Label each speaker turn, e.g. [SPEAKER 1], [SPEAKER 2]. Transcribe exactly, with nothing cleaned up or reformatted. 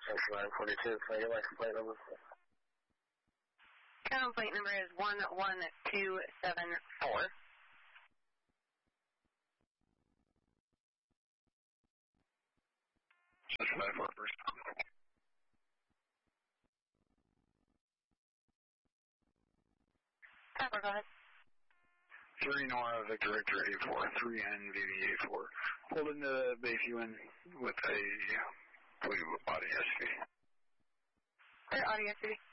[SPEAKER 1] nine forty-two. Can I get my complaint number?
[SPEAKER 2] Complaint number is one one two seven four.
[SPEAKER 1] Just five four first.
[SPEAKER 2] Copper, go ahead.
[SPEAKER 1] three Nora Victor Victor eight four, three N V V eight four. Pulled into Bayview Inn with a, I believe, a body S U V.
[SPEAKER 2] Where audio S U V?